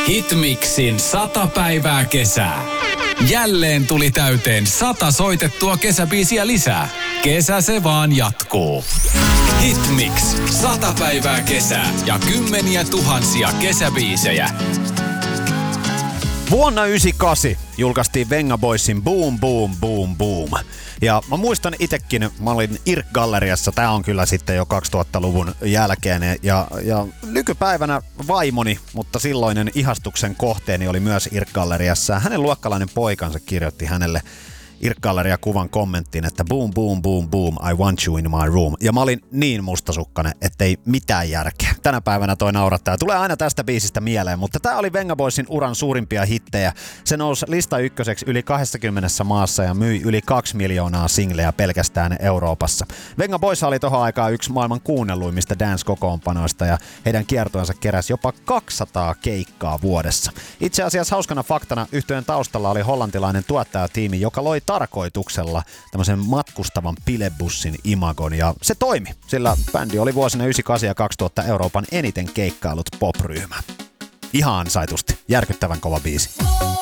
Hitmixin 100 päivää kesää. Jälleen tuli täyteen 100 soitettua kesäbiisiä lisää. Kesä se vaan jatkuu. Hitmix 100 päivää kesää ja kymmeniä tuhansia kesäbiisejä. Vuonna 1998 julkaistiin Venga Boysin Boom Boom Boom Boom. Ja mä muistan itekin, mä olin IRC-galleriassa, tää on kyllä sitten jo 2000-luvun jälkeen. Ja nykypäivänä vaimoni, mutta silloinen ihastuksen kohteeni oli myös IRC-galleriassa. Hänen luokkalainen poikansa kirjoitti hänelle IRC-galleria-kuvan kommenttiin, että boom, boom, boom, boom, I want you in my room. Ja mä olin niin mustasukkainen, ettei mitään järkeä. Tänä päivänä toi naurattaa. Tulee aina tästä biisistä mieleen, mutta tää oli Venga Boysin uran suurimpia hittejä. Se nousi lista ykköseksi yli 20 maassa ja myi yli 2 miljoonaa singleja pelkästään Euroopassa. Venga Boys oli tohon aikaan yksi maailman kuunnelluimmista dance-kokoonpanoista ja heidän kiertueensa keräsi jopa 200 keikkaa vuodessa. Itse asiassa hauskana faktana yhtyeen taustalla oli hollantilainen tuottajatiimi, joka loi tarkoituksella tämmöisen matkustavan pilebussin imagon ja se toimi, sillä bändi oli vuosina 1998 ja 2000 Euroopan eniten keikkailut pop-ryhmä. Ihan ansaitusti, järkyttävän kova biisi.